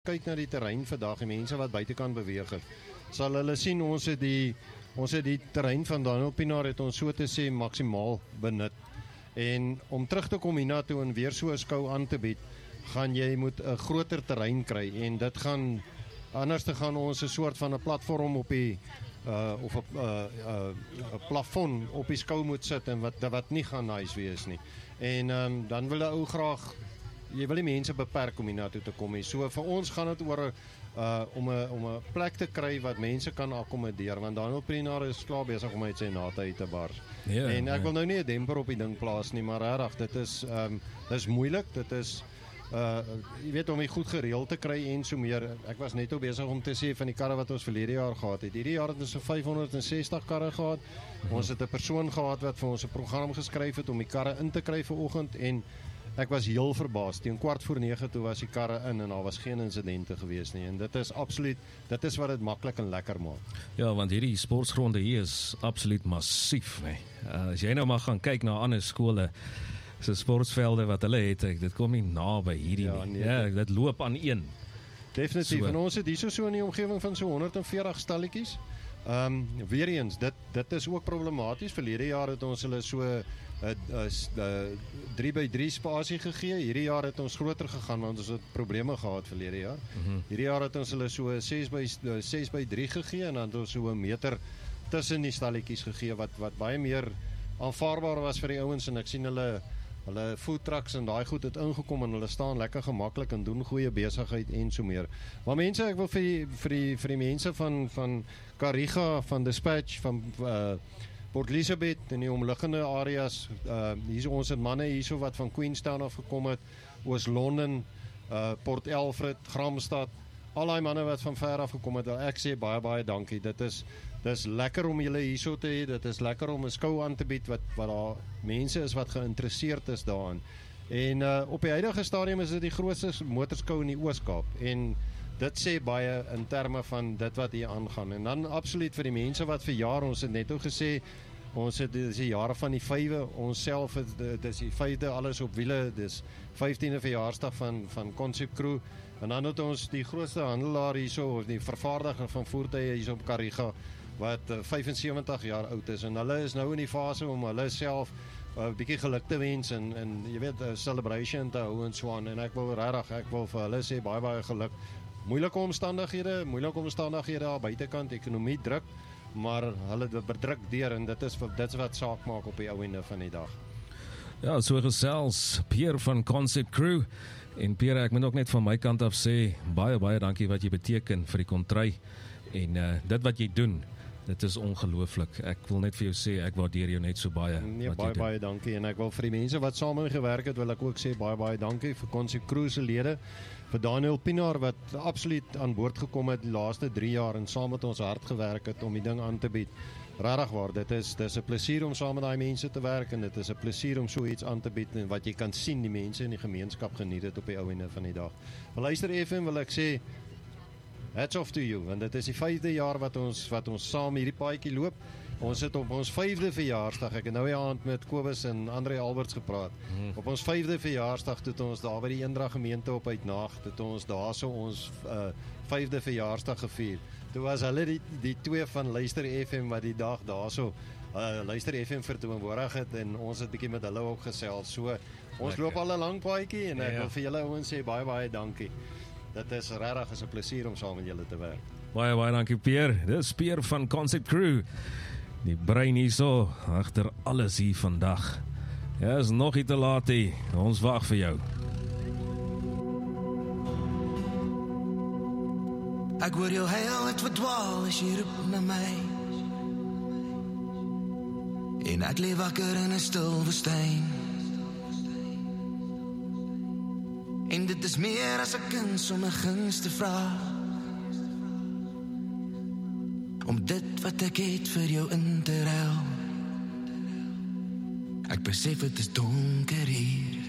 kyk na die terrein vandag, die mense wat buitekant beweeg het, sal hulle sien ons het die terrein van Daniel Pienaar het ons so te sê maksimaal benut. En om terug te kom hiernatoe en weer so 'n skou aan te bied, gaan jy moet 'n groter terrein kry en dit gaan anders te gaan ons 'n soort van 'n platform op die of 'n plafon op die skou moet sit en wat nie gaan nice wees nie. En dan wil 'n ou graag jy wil die mense beperk om hiernatoe te kom. So vir ons gaan dit oor om 'n plek te kry wat mense kan akkommodeer, want Daniel Pienaar is klaar besig om uit sy nate uit te bars. Ja, en ek wil nou nie 'n demper op die ding plaas nie, maar regtig, dit is moeilik, dit is jy weet om dit goed gereël te kry en so meer. Ek was net besig om te sê van die karre wat ons verlede jaar gehad het. Hierdie jaar het ons so 560 karre gehad. Ons het 'n persoon gehad wat vir ons 'n program geskryf het om die karre in te kry vir oggend en ek was heel verbaas. Teen 8:45 toe was die karre in en daar was geen insidente gewees nie. En dit is absoluut, dit is wat dit maklik en lekker maak. Ja, want hierdie sportgronde hier is absoluut massief, nee. As jy nou maar gaan kyk na ander skole se sportvelde wat hulle het, dit kom nie naby hierdie nie. Ja, dit loop aan een. Definitief. En ons het hier so in die omgewing van so 140 stalletjies. Weer eens, dit is ook problematies. Verlede jaar het ons hulle so 3x3 spasie gegee. Hierdie jaar het ons groter gegaan want ons het probleme gehad verlede jaar. Hierdie jaar het ons hulle so 6x3 gegee en dan het ons so 'n meter tussen die stalletjies gegee wat baie meer aanvaarbaar was vir die ouens en ek sien hulle food trucks en daai goed het ingekom en hulle staan lekker gemaklik en doen goeie besigheid en so meer. Maar mense, ek wil vir die mense van Kariga, van Dispatch, van Port Elizabeth en die omliggende areas, hier ons het manne hierso wat van Queenstown af gekom het, Oos-London, Port Alfred, Gramstad, al die manne wat van ver af gekom het, ek sê baie dankie. Dit is lekker om julle hierso te hê, dit is lekker om 'n skou aan te bied wat daar mense is wat geïnteresseerd is daarin. En op die huidige stadium is dit die grootste motorskou in die Oos-Kaap en dit sê baie in terme van dit wat hier aangaan. En dan absoluut vir die mense wat verjaar, ons het net ook gesê, dit is die jare van die 5e, ons self, dit is die 5de alles op wiele, dis 15de verjaarsdag van Concept Crew, en dan het ons die grootste handelaar hierso, of die vervaardiger van voertuie hierso op Kariga, wat 75 jaar oud is, en hulle is nou in die fase om hulle self 'n bietjie geluk te wens en jy weet 'n celebration te hou en so aan, en ek wil vir hulle sê baie geluk. Moeilike omstandighede daar buitekant, ekonomie druk, maar hulle bedruk deur en dit is wat saak maak op die ou ende van die dag. Ja, so gesels Pierre van Concept Crew. En Pierre, ek moet ook net van my kant af sê, baie dankie wat jy beteken vir die kontry en dit wat jy doen. Dit is ongelooflik. Ek wil net vir jou sê, ek waardeer jou net so baie. Nee, baie dankie. En ek wil vir die mense wat saam met my gewerk het, wil ek ook sê baie dankie vir Concept Crew se lede, vir Daniel Pienaar wat absoluut aan boord gekom het die laaste 3 jaar en saam met ons hard gewerk het om die ding aan te bied. Regtig waar, dit is 'n plesier om saam met daai mense te werk en dit is 'n plesier om so iets aan te bied en wat jy kan sien die mense in die gemeenskap geniet dit op die ou ende van die dag. Vir Luister FM wil ek sê hats off to you, want dit is die 5de jaar wat ons saam hierdie paadjie loop. Ons sit op ons 5de verjaarsdag. Ek het nou die aand met Kobus en Andre Alberts gepraat. Op ons 5de verjaarsdag het ons daar by die Eendrag gemeente op Uitnag, het ons daarso ons 5de verjaarsdag gevier. Toe was hulle die twee van Luister FM wat die dag daarso Luister FM verteenwoordig het en ons het bietjie met hulle ook gesels. So ons loop al 'n lang paadjie en ek wil vir julle ouens sê baie dankie. Dit is regtig 'n plesier om saam met julle te werk. Baie dankie Pierre. Dis Pierre van Concept Crew. Die brein hierso agter alles hier vandag. Ja, is nog nie te laat nie. Ons wag vir jou. Ek hoor jou heel het verdwaal as jy roep na my. En ek leef wakker in 'n stil woestyn. En dit is meer as 'n kuns om 'n guns te vra. Om dit wat ek het vir jou in te ruil. Ek besef dit is donker hier.